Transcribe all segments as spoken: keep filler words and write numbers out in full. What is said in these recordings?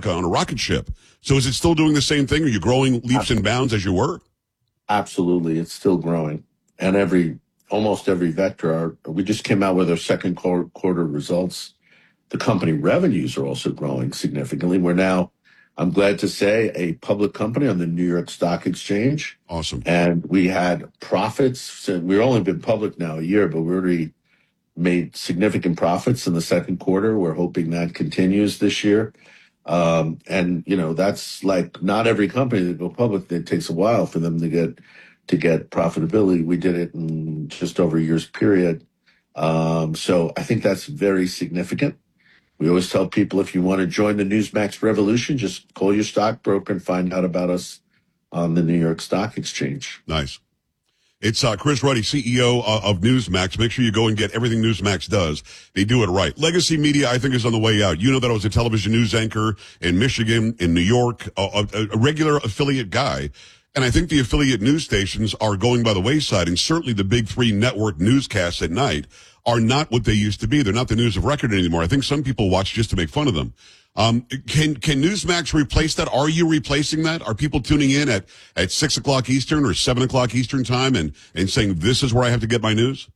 like on a rocket ship. So is it still doing the same thing? Are you growing leaps Absolutely. and bounds as you were? Absolutely. It's still growing. And every, almost every vector, our, we just came out with our second quarter, quarter results. The company revenues are also growing significantly. We're now, I'm glad to say, a public company on the New York Stock Exchange. Awesome. And we had profits. So we've only been public now a year, but we already made significant profits in the second quarter. We're hoping that continues this year. Um, and you know, that's like not every company that go public, it takes a while for them to get to get profitability. We did it in just over a year's period. Um, so I think that's very significant. We always tell people, if you want to join the Newsmax revolution, just call your stockbroker and find out about us on the New York Stock Exchange. Nice. It's uh, Chris Ruddy, C E O uh, of Newsmax. Make sure you go and get everything Newsmax does. They do it right. Legacy Media, I think, is on the way out. You know that I was a television news anchor in Michigan, in New York, a, a, a regular affiliate guy. And I think the affiliate news stations are going by the wayside, and certainly the big three network newscasts at night are not what they used to be. They're not the news of record anymore. I think some people watch just to make fun of them. Um, can, can Newsmax replace that? Are you replacing that? Are people tuning in at, at six o'clock Eastern or seven o'clock Eastern time and, and saying, this is where I have to get my news?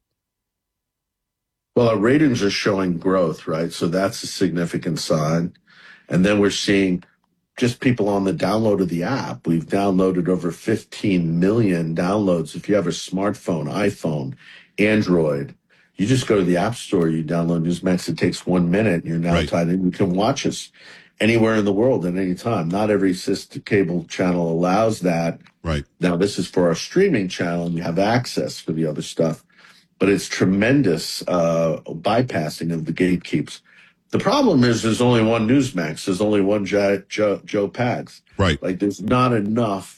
Well, our ratings are showing growth, right? So that's a significant sign. And then we're seeing just people on the download of the app. We've downloaded over fifteen million downloads. If you have a smartphone, iPhone, Android, you just go to the App Store, you download Newsmax. It takes one minute. You're now Right. tied in. You can watch us anywhere in the world at any time. Not every sister cable channel allows that. Right. Now, this is for our streaming channel, and you have access for the other stuff. But it's tremendous uh, bypassing of the gatekeepers. The problem is there's only one Newsmax. There's only one Joe, Joe, Joe Pags. Right. Like, there's not enough.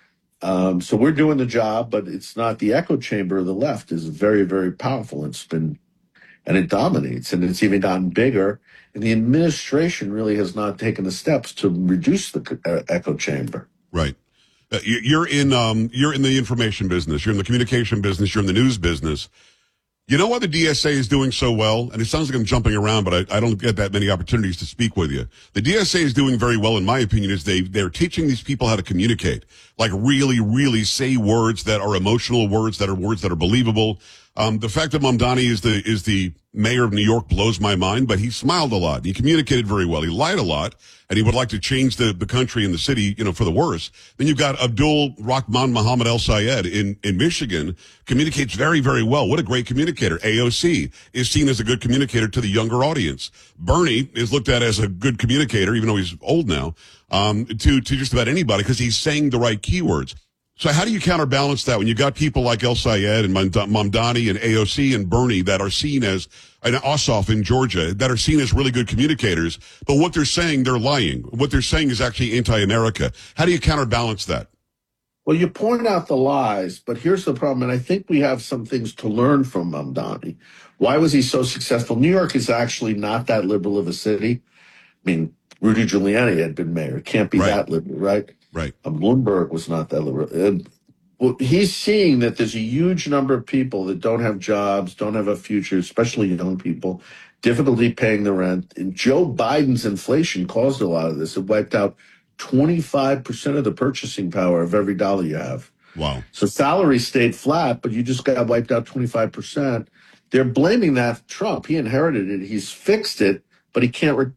Um, so we're doing the job, but it's not. The echo chamber of the left is very, very powerful. It's been, and it dominates, and it's even gotten bigger. And the administration really has not taken the steps to reduce the uh, echo chamber. Right. Uh, you- you're in, um, you're in the information business. You're in the communication business. You're in the news business. You know why the D S A is doing so well? And it sounds like I'm jumping around, but I, I don't get that many opportunities to speak with you. The D S A is doing very well, in my opinion, is they, they're teaching these people how to communicate. Like really, really say words that are emotional words, that are words that are believable. Um, the fact that Mamdani is the, is the mayor of New York blows my mind, but he smiled a lot. He communicated very well. He lied a lot, and he would like to change the, the country and the city, you know, for the worse. Then you've got Abdul Rahman Muhammad El Sayed in, in Michigan, communicates very, very well. What a great communicator. A O C is seen as a good communicator to the younger audience. Bernie is looked at as a good communicator, even though he's old now, um, to, to just about anybody, because he's saying the right keywords. So how do you counterbalance that when you got people like El Sayed and Mamdani and A O C and Bernie that are seen as, and Ossoff in Georgia, that are seen as really good communicators, but what they're saying, they're lying. What they're saying is actually anti-America. How do you counterbalance that? Well, you point out the lies, but here's the problem, and I think we have some things to learn from Mamdani. Why was he so successful? New York is actually not that liberal of a city. I mean, Rudy Giuliani had been mayor. It can't be Right. that liberal, right? Right. Um, Bloomberg was not that liberal. And, well, he's seeing that there's a huge number of people that don't have jobs, don't have a future, especially young people, difficulty paying the rent. And Joe Biden's inflation caused a lot of this. It wiped out twenty-five percent of the purchasing power of every dollar you have. Wow. So salaries stayed flat, but you just got wiped out twenty-five percent. They're blaming that on Trump. He inherited it. He's fixed it, but he can't. Re-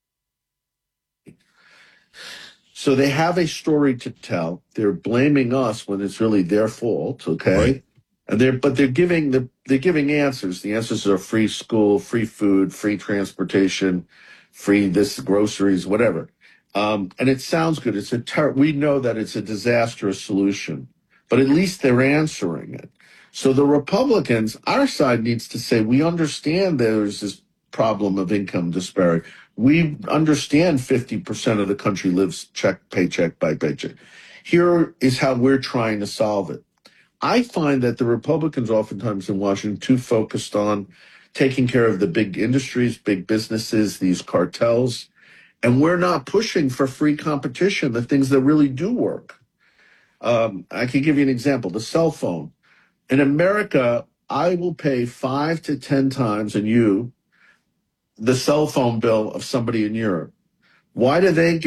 so they have a story to tell. They're blaming us when it's really their fault. Okay. Right. And they're, but they're giving the, they're giving answers. The answers are free school, free food, free transportation, free this, groceries, whatever. Um, and it sounds good. It's a ter- we know that it's a disastrous solution, but at least they're answering it. So the Republicans, our side needs to say, we understand there's this problem of income disparity. We understand fifty percent of the country lives check, paycheck by paycheck. Here is how we're trying to solve it. I find that the Republicans oftentimes in Washington too focused on taking care of the big industries, big businesses, these cartels. And we're not pushing for free competition, the things that really do work. Um, I can give you an example. The cell phone. In America, I will pay five to ten times, and you, the cell phone bill of somebody in Europe. Why do they get